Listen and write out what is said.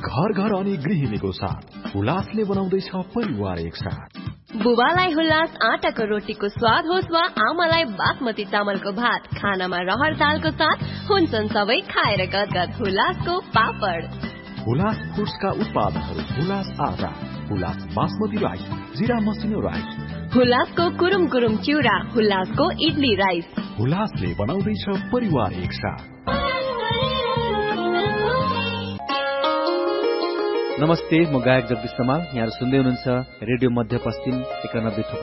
घर घर अनि गृहिणीको साथ हुलासले बनाउँदैछ परिवार एकसाथ। बुबालाई हुलास आटाको रोटीको स्वाद होस् वा आमालाई बासमती चामलको भात, खानामा रहर दालको साथ हुन्छन् सबै खाएर गदगद हुलासको पापड। हुलास फुड्सका उत्पादनहरू हुलास आटा, हुलास बासमती राइस, जिरा मसिनो राइस, हुलासको कुरुम कुरुम चिउरा, हुलासको इडली राइस। हुलासले बनाउँदैछ परिवार एकसाथ। नमस्ते, म गायक जगदीश समाल। यहाँ सुन्दै हुनुहुन्छ रेडियो मध्यपश्चिम 91